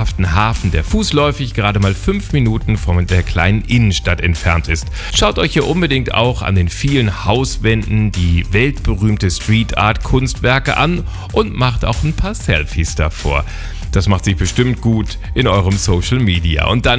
traumhaften Hafen, der fußläufig gerade mal 5 Minuten von der kleinen Innenstadt entfernt ist. Schaut euch hier unbedingt auch an den vielen Hauswänden die weltberühmte Street Art Kunstwerke an und macht auch ein paar Selfies davor. Das macht sich bestimmt gut in eurem Social Media. Und dann